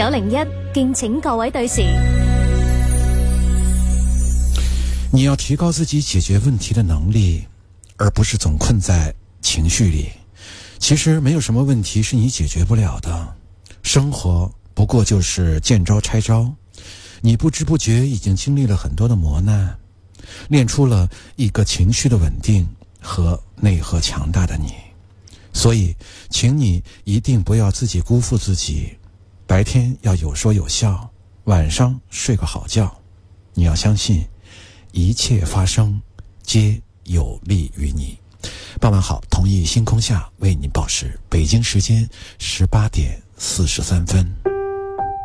901，敬請各位對時。 你要提高自己解决问题的能力，而不是总困在情绪里。其实没有什么问题是你解决不了的，生活不过就是见招拆招。你不知不觉已经经历了很多的磨难，练出了一个情绪的稳定和内核强大的你。所以请你一定不要自己辜负自己，白天要有说有笑，晚上睡个好觉。你要相信一切发生皆有利于你。傍晚好，同一星空下为您报时，北京时间18点43分。